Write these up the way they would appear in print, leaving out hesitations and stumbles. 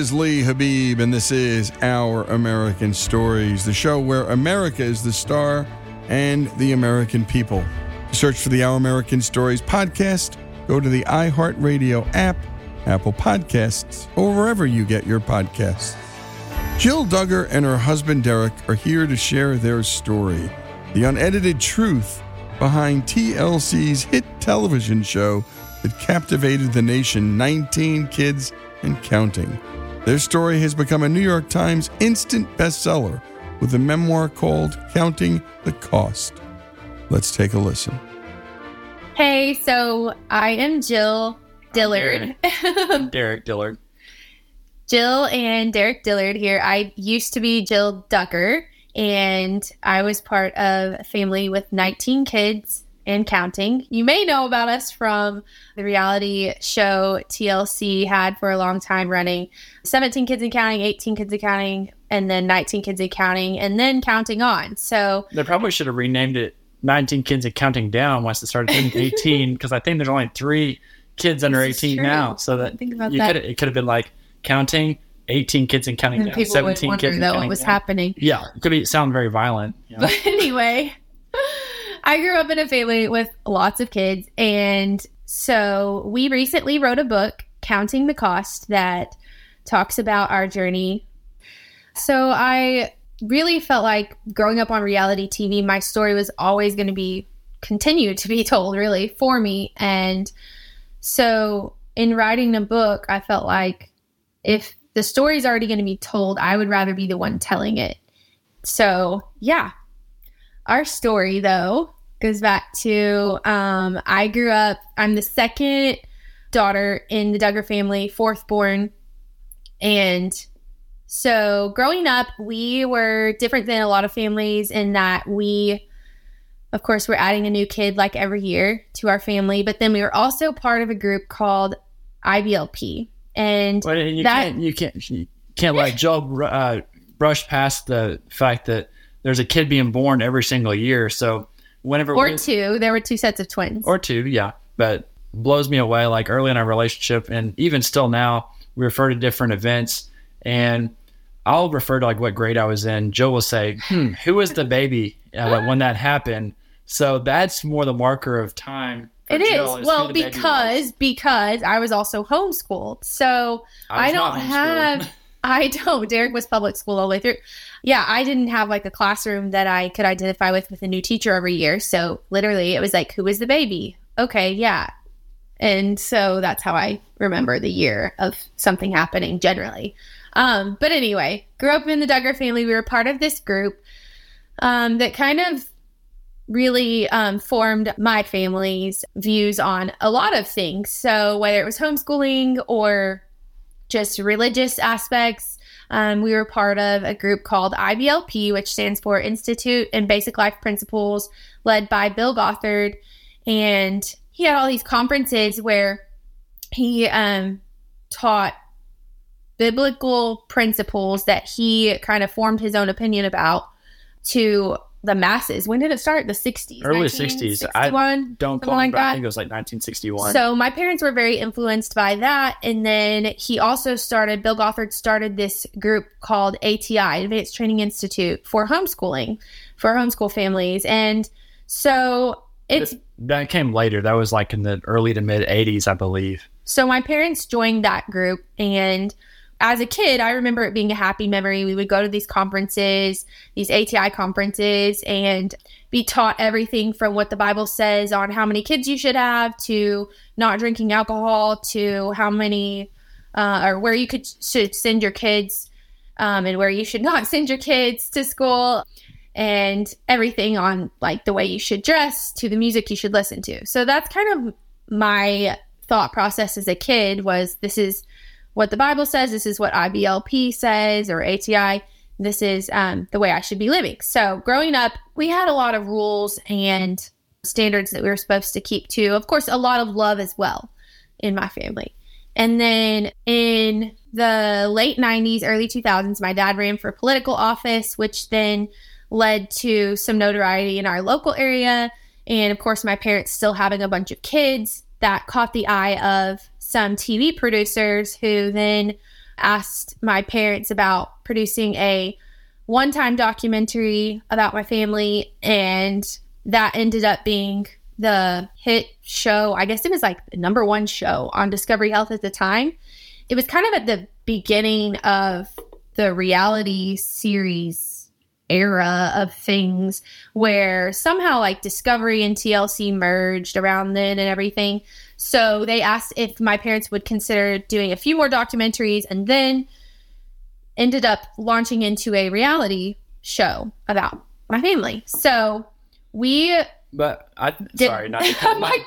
is Lee Habib, and this is Our American Stories, the show where America is the star and the American people. To search for the Our American Stories podcast, go to the iHeartRadio app, Apple Podcasts, or wherever you get your podcasts. Jill Duggar and her husband Derek are here to share their story, the unedited truth behind TLC's hit television show that captivated the nation, 19 Kids and Counting. Their story has become a New York Times instant bestseller with a memoir called Counting the Cost. Let's take a listen. Hey, so I am Jill Dillard. Derek Dillard. Jill and Derek Dillard here. I used to be Jill Duggar, and I was part of a family with 19 kids and counting. You may know about us from the reality show TLC had for a long time running. 17 Kids and Counting, 18 Kids and Counting, and then 19 Kids and Counting, and then Counting On. So they probably should have renamed it 19 Kids and Counting Down once it started hitting 18, because I think there's only 3 kids under 18 now. So that think about that. It could have been like Counting, 18 Kids and Counting Down, people 17 would kids wonder, and though, counting what was down. happening. Yeah, it could sound very violent. You know? But anyway, I grew up in a family with lots of kids, and so we recently wrote a book, Counting the Cost, that talks about our journey. So I really felt like growing up on reality TV, my story was always going to be continued to be told, really, for me. And so in writing the book, I felt like if the story's already going to be told, I would rather be the one telling it. So yeah, our story though goes back to I grew up, I'm the second daughter in the Duggar family, fourth born. And so growing up, we were different than a lot of families in that we, of course, we're adding a new kid like every year to our family, but then we were also part of a group called IBLP. And you can't let Joe brush past the fact that there's a kid being born every single year. So whenever there were 2 sets of twins. Or 2, yeah. But blows me away, like early in our relationship, and even still now, we refer to different events, and I'll refer to like what grade I was in. Joe will say, who was the baby when that happened? So that's more the marker of time. It is. Well, because I was also homeschooled. So I don't. Derek was public school all the way through. Yeah, I didn't have like a classroom that I could identify with a new teacher every year. So literally it was like, who was the baby? Okay, yeah. And so that's how I remember the year of something happening generally. But anyway, grew up in the Duggar family. We were part of this group that kind of really formed my family's views on a lot of things. So whether it was homeschooling or just religious aspects, we were part of a group called IBLP, which stands for Institute and Basic Life Principles, led by Bill Gothard. And he had all these conferences where he taught biblical principles that he kind of formed his own opinion about to the masses. When did it start? The 60s? Early 60s. I don't call like it, I think it was like 1961. So my parents were very influenced by that. And then he also Bill Gothard started this group called ATI, Advanced Training Institute, for homeschooling, for homeschool families. And so that came later. That was like in the early to mid 80s, I believe. So my parents joined that group, and as a kid, I remember it being a happy memory. We would go to these conferences, these ATI conferences, and be taught everything from what the Bible says on how many kids you should have, to not drinking alcohol, to how many or where you should send your kids and where you should not send your kids to school, and everything on like the way you should dress, to the music you should listen to. So that's kind of my thought process as a kid, was this is what the Bible says, this is what IBLP says, or ATI, this is the way I should be living. So growing up, we had a lot of rules and standards that we were supposed to keep to. Of course, a lot of love as well in my family. And then in the late 90s, early 2000s, my dad ran for political office, which then led to some notoriety in our local area. And of course, my parents still having a bunch of kids, that caught the eye of some TV producers who then asked my parents about producing a one-time documentary about my family, and that ended up being the hit show. I guess it was like the number one show on Discovery Health at the time. It was kind of at the beginning of the reality series era of things, where somehow like Discovery and TLC merged around then and everything. So they asked if my parents would consider doing a few more documentaries, and then ended up launching into a reality show about my family. So we... But sorry, not to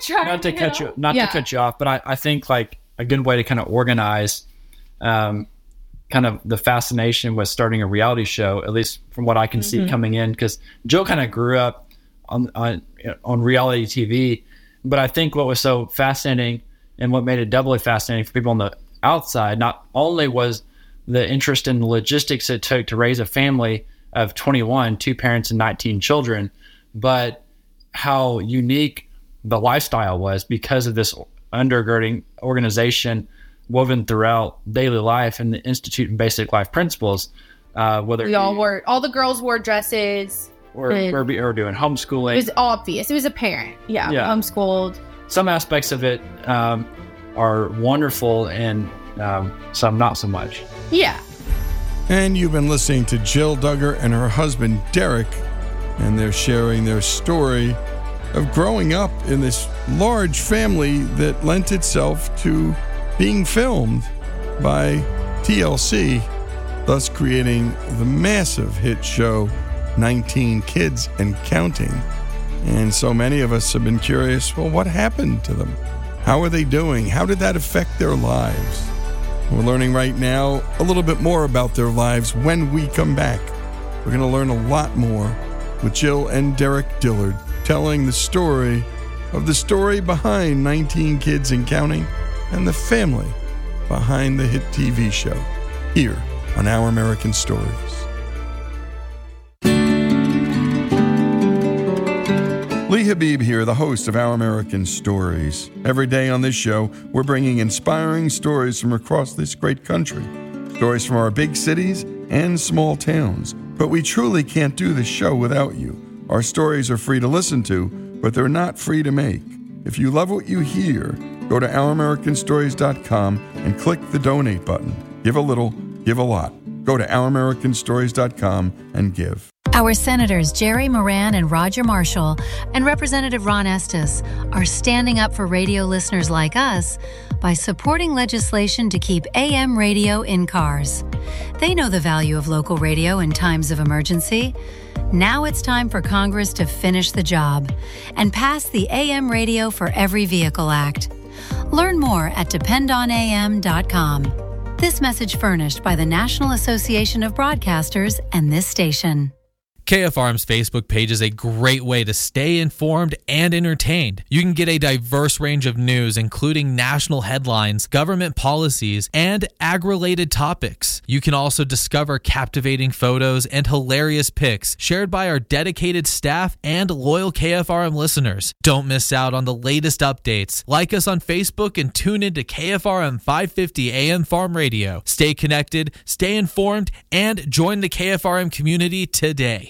cut you off, but I think like a good way to kind of organize kind of the fascination with starting a reality show, at least from what I can see coming in, because Jill kind of grew up on reality TV. But I think what was so fascinating and what made it doubly fascinating for people on the outside, not only was the interest in the logistics it took to raise a family of 21, 2 parents and 19 children, but how unique the lifestyle was because of this undergirding organization woven throughout daily life and the Institute and Basic Life Principles. Whether all the girls wore dresses. Or doing homeschooling. It was obvious. It was apparent. Yeah. Homeschooled. Some aspects of it are wonderful, and some not so much. Yeah. And you've been listening to Jill Duggar and her husband, Derek, and they're sharing their story of growing up in this large family that lent itself to being filmed by TLC, thus creating the massive hit show 19 Kids and Counting. And so many of us have been curious, well, what happened to them? How are they doing? How did that affect their lives? We're learning right now a little bit more about their lives when we come back. We're going to learn a lot more with Jill and Derek Dillard, telling the story behind 19 Kids and Counting and the family behind the hit TV show here on Our American Stories. Lee Habib here, the host of Our American Stories. Every day on this show, we're bringing inspiring stories from across this great country. Stories from our big cities and small towns. But we truly can't do this show without you. Our stories are free to listen to, but they're not free to make. If you love what you hear, go to OurAmericanStories.com and click the donate button. Give a little, give a lot. Go to OurAmericanStories.com and give. Our Senators Jerry Moran and Roger Marshall and Representative Ron Estes are standing up for radio listeners like us by supporting legislation to keep AM radio in cars. They know the value of local radio in times of emergency. Now it's time for Congress to finish the job and pass the AM Radio for Every Vehicle Act. Learn more at dependonam.com. This message furnished by the National Association of Broadcasters and this station. KFRM's Facebook page is a great way to stay informed and entertained. You can get a diverse range of news, including national headlines, government policies, and ag-related topics. You can also discover captivating photos and hilarious pics shared by our dedicated staff and loyal KFRM listeners. Don't miss out on the latest updates. Like us on Facebook and tune into KFRM 550 AM Farm Radio. Stay connected, stay informed, and join the KFRM community today.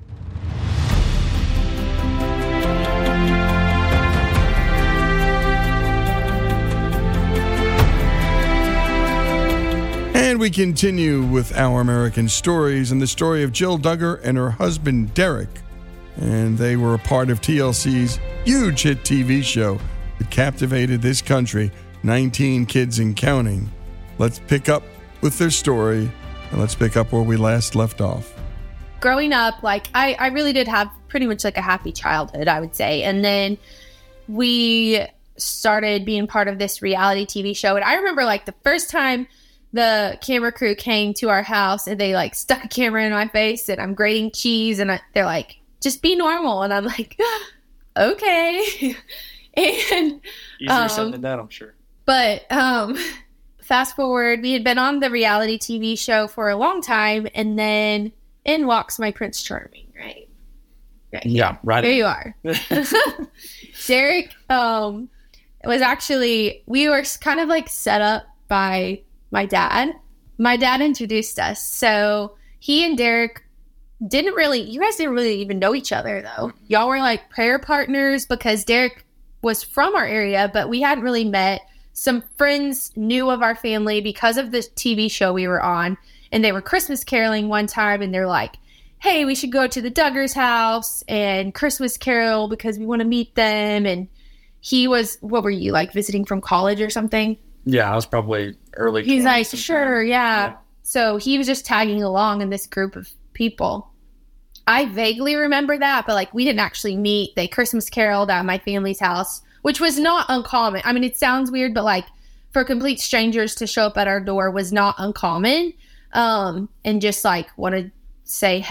And we continue with Our American Stories and the story of Jill Duggar and her husband, Derek. And they were a part of TLC's huge hit TV show that captivated this country, 19 Kids and Counting. Let's pick up with their story, and let's pick up where we last left off. Growing up, like, I really did have pretty much like a happy childhood, I would say. And then we started being part of this reality TV show. And I remember like the first time the camera crew came to our house and they like stuck a camera in my face and I'm grating cheese and they're like, just be normal. And I'm like, okay. And easier said than that, I'm sure. But fast forward, we had been on the reality TV show for a long time, and then in walks my Prince Charming, right? Yeah, right. There you are. Derek was actually, we were kind of like set up by my dad. my dad introduced us. So he and Derek you guys didn't really even know each other, though. Y'all were like prayer partners because Derek was from our area, but we hadn't really met. Some friends knew of our family because of the TV show we were on, and they were Christmas caroling one time, and they're like, hey, we should go to the Duggars house and Christmas carol because we want to meet them. And he was, what were you, like visiting from college or something? Yeah, I was probably early. He's like, sure, yeah. So he was just tagging along in this group of people. I vaguely remember that, but like we didn't actually meet. They Christmas caroled at my family's house, which was not uncommon. I mean, it sounds weird, but like for complete strangers to show up at our door was not uncommon. And just like want to say